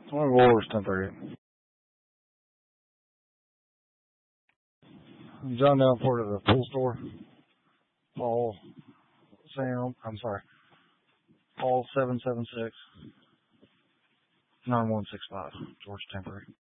Warriors 10:30. John Downport at the pool store. Paul Paul 776 9165. George Temporary.